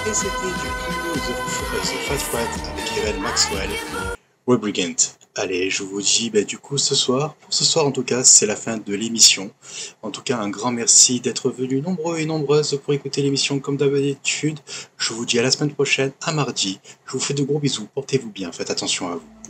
Et c'était du coup The Fat Rat avec Irene Maxwell, Rebrigant. Allez, je vous dis du coup pour ce soir en tout cas, c'est la fin de l'émission. En tout cas, un grand merci d'être venus nombreux et nombreuses pour écouter l'émission comme d'habitude. Je vous dis à la semaine prochaine, à mardi. Je vous fais de gros bisous, portez-vous bien, faites attention à vous.